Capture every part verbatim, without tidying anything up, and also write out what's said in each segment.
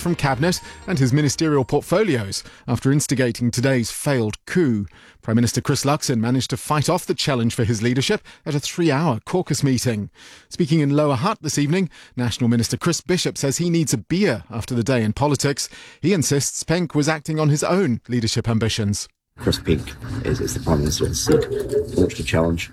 from Cabinet and his ministerial portfolios after instigating today's failed coup. Prime Minister Chris Luxon managed to fight off the challenge for his leadership at a three-hour caucus meeting. Speaking in Lower Hutt this evening, National Minister Chris Bishop says he needs a beer after the day in politics. He insists Penk was acting on his own leadership ambitions. Chris Penk, as, as the Prime Minister has said, launched a challenge.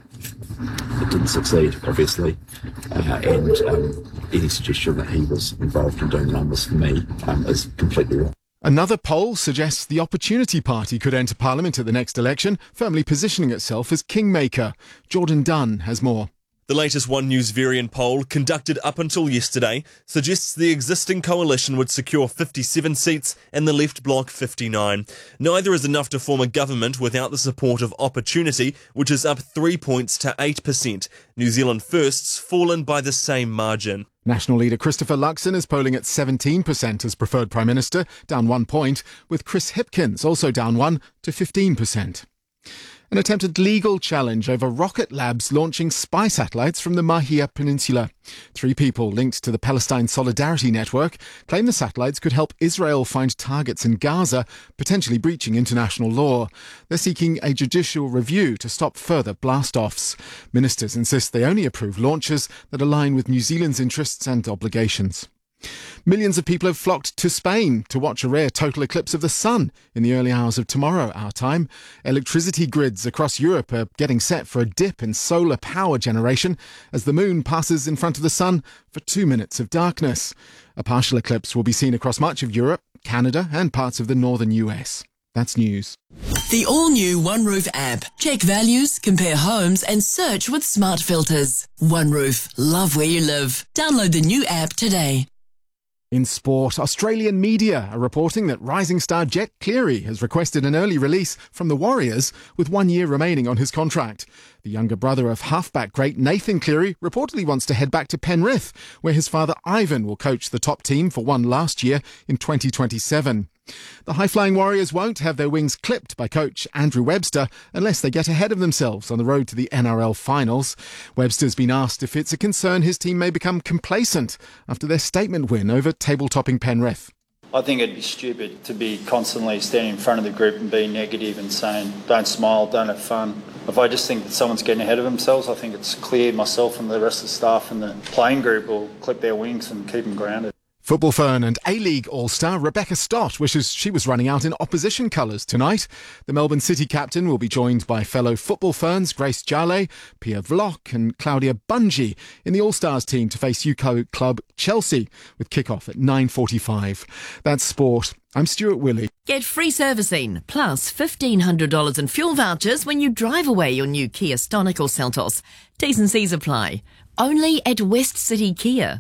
It didn't succeed, obviously, uh, and um, any suggestion that he was involved in doing numbers for me um, is completely wrong. Another poll suggests the Opportunity Party could enter Parliament at the next election, firmly positioning itself as kingmaker. Jordan Dunn has more. The latest One News Varian poll, conducted up until yesterday, suggests the existing coalition would secure fifty-seven seats and the Left Bloc fifty-nine. Neither is enough to form a government without the support of Opportunity, which is up three points to eight percent. New Zealand First's fallen by the same margin. National leader Christopher Luxon is polling at seventeen percent as preferred Prime Minister, down one point, with Chris Hipkins also down one to fifteen percent. An attempted legal challenge over Rocket Lab's launching spy satellites from the Mahia Peninsula. Three people linked to the Palestine Solidarity Network claim the satellites could help Israel find targets in Gaza, potentially breaching international law. They're seeking a judicial review to stop further blast-offs. Ministers insist they only approve launches that align with New Zealand's interests and obligations. Millions of people have flocked to Spain to watch a rare total eclipse of the sun in the early hours of tomorrow, our time. Electricity grids across Europe are getting set for a dip in solar power generation as the moon passes in front of the sun for two minutes of darkness. A partial eclipse will be seen across much of Europe, Canada and parts of the northern U S. That's news. The all-new OneRoof app. Check values, compare homes and search with smart filters. OneRoof. Love where you live. Download the new app today. In sport, Australian media are reporting that rising star Jet Cleary has requested an early release from the Warriors with one year remaining on his contract. The younger brother of halfback great Nathan Cleary reportedly wants to head back to Penrith, where his father Ivan will coach the top team for one last year in twenty twenty-seven. The high-flying Warriors won't have their wings clipped by coach Andrew Webster unless they get ahead of themselves on the road to the N R L finals. Webster's been asked if it's a concern his team may become complacent after their statement win over table-topping Penrith. I think it'd be stupid to be constantly standing in front of the group and being negative and saying, don't smile, don't have fun. If I just think that someone's getting ahead of themselves, I think it's clear myself and the rest of the staff and the playing group will clip their wings and keep them grounded. Football Fern and A-League All-Star Rebecca Stott wishes she was running out in opposition colours tonight. The Melbourne City captain will be joined by fellow Football Ferns Grace Jale, Pia Vlock and Claudia Bungie in the All-Stars team to face U K O club Chelsea with kick-off at nine forty-five. That's sport. I'm Stuart Willey. Get free servicing plus fifteen hundred dollars in fuel vouchers when you drive away your new Kia Stonic or Seltos. T's and C's apply. Only at West City Kia.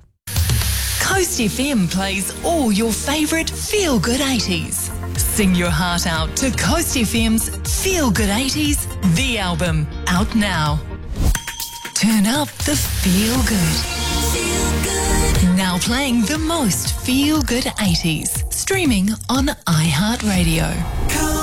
Coast F M plays all your favourite feel-good eighties. Sing your heart out to Coast F M's Feel Good eighties, the album, out now. Turn up the feel good. Feel good. Now playing the most feel-good eighties. Streaming on iHeartRadio.